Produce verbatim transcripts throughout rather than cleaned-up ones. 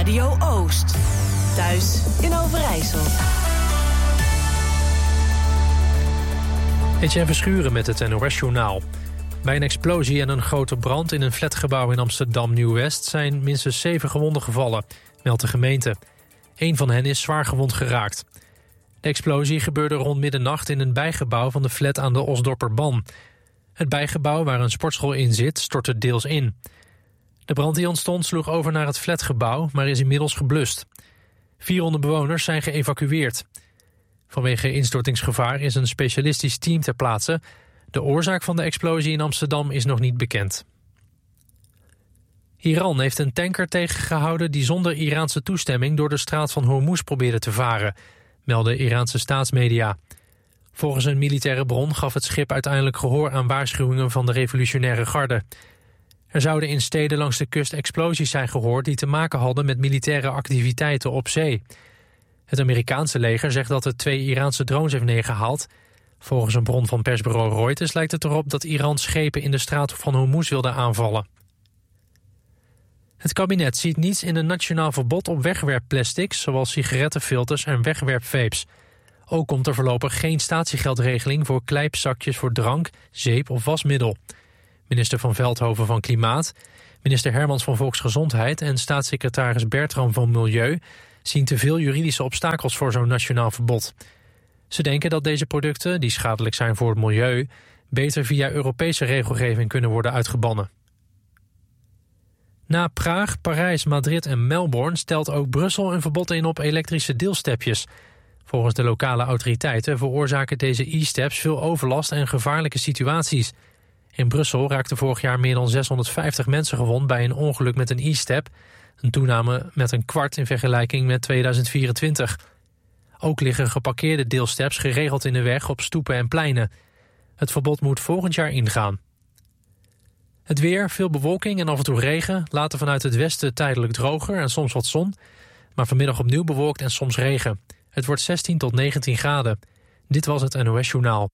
Radio Oost. Thuis in Overijssel. Etienne Verschuren met het N O S-journaal. Bij een explosie en een grote brand in een flatgebouw in Amsterdam Nieuw-West zijn minstens zeven gewonden gevallen, meldt de gemeente. Eén van hen is zwaar gewond geraakt. De explosie gebeurde rond middernacht in een bijgebouw van de flat aan de Osdorperban. Het bijgebouw waar een sportschool in zit stortte deels in. De brand die ontstond sloeg over naar het flatgebouw, maar is inmiddels geblust. vierhonderd bewoners zijn geëvacueerd. Vanwege instortingsgevaar is een specialistisch team ter plaatse. De oorzaak van de explosie in Amsterdam is nog niet bekend. Iran heeft een tanker tegengehouden die zonder Iraanse toestemming door de straat van Hormuz probeerde te varen, melden Iraanse staatsmedia. Volgens een militaire bron gaf het schip uiteindelijk gehoor aan waarschuwingen van de revolutionaire garde. Er zouden in steden langs de kust explosies zijn gehoord die te maken hadden met militaire activiteiten op zee. Het Amerikaanse leger zegt dat het twee Iraanse drones heeft neergehaald. Volgens een bron van persbureau Reuters lijkt het erop dat Iran schepen in de straat van Hormuz wilde aanvallen. Het kabinet ziet niets in een nationaal verbod op wegwerpplastics, zoals sigarettenfilters en wegwerpvapes. Ook komt er voorlopig geen statiegeldregeling voor kleipzakjes voor drank, zeep of wasmiddel. Minister Van Veldhoven van Klimaat, minister Hermans van Volksgezondheid en staatssecretaris Bertram van Milieu zien te veel juridische obstakels voor zo'n nationaal verbod. Ze denken dat deze producten, die schadelijk zijn voor het milieu, beter via Europese regelgeving kunnen worden uitgebannen. Na Praag, Parijs, Madrid en Melbourne stelt ook Brussel een verbod in op elektrische deelstepjes. Volgens de lokale autoriteiten veroorzaken deze e-steps veel overlast en gevaarlijke situaties. In Brussel raakten vorig jaar meer dan zeshonderdvijftig mensen gewond bij een ongeluk met een e-step, een toename met een kwart in vergelijking met tweeduizend vierentwintig. Ook liggen geparkeerde deelsteps geregeld in de weg op stoepen en pleinen. Het verbod moet volgend jaar ingaan. Het weer, veel bewolking en af en toe regen, later vanuit het westen tijdelijk droger en soms wat zon, maar vanmiddag opnieuw bewolkt en soms regen. Het wordt zestien tot negentien graden. Dit was het N O S-journaal.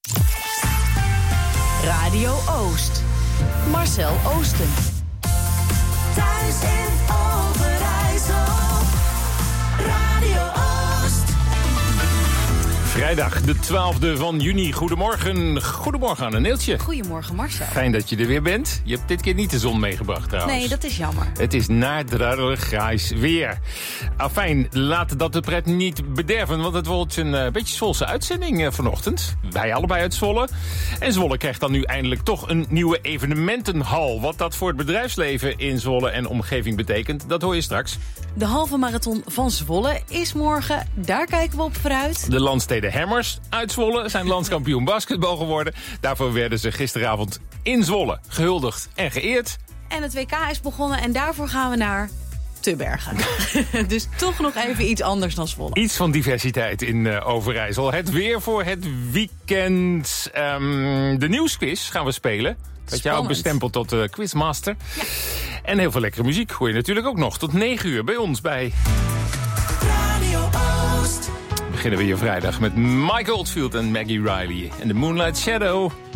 Radio Oost. Marcel Oosten. Thuis in Overijssel. Radio Oost. Vrijdag, de twaalfde van juni. Goedemorgen. Goedemorgen aan Neeltje. Goedemorgen Marcel. Fijn dat je er weer bent. Je hebt dit keer niet de zon meegebracht trouwens. Nee, dat is jammer. Het is naardrarig grijs weer. Afijn, laat dat de pret niet bederven, want het wordt een uh, beetje Zwolse uitzending uh, vanochtend. Wij allebei uit Zwolle. En Zwolle krijgt dan nu eindelijk toch een nieuwe evenementenhal. Wat dat voor het bedrijfsleven in Zwolle en omgeving betekent, dat hoor je straks. De halve marathon van Zwolle is morgen. Daar kijken we op vooruit. De Landsteden Hammers uit Zwolle zijn landskampioen basketbal geworden. Daarvoor werden ze gisteravond in Zwolle gehuldigd en geëerd. En het W K is begonnen en daarvoor gaan we naar Tubbergen. Dus toch nog even iets anders dan Zwolle. Iets van diversiteit in uh, Overijssel. Het weer voor het weekend. Um, de nieuwsquiz gaan we spelen. Dat jou ook bestempeld tot uh, quizmaster. Ja. En heel veel lekkere muziek hoor je natuurlijk ook nog. Tot negen uur bij ons bij Radio Oost. beginnen we hier vrijdag met Mike Oldfield en Maggie Riley en The Moonlight Shadow.